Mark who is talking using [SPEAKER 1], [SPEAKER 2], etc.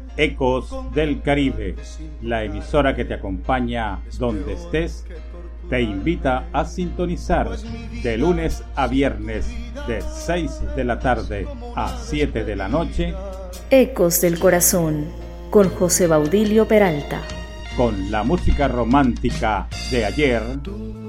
[SPEAKER 1] Ecos del Caribe, la emisora que te acompaña donde estés, te invita a sintonizar de lunes a viernes de 6 de la tarde a 7 de la noche.
[SPEAKER 2] Ecos del Corazón, con José Baudilio Peralta.
[SPEAKER 1] Con la música romántica de ayer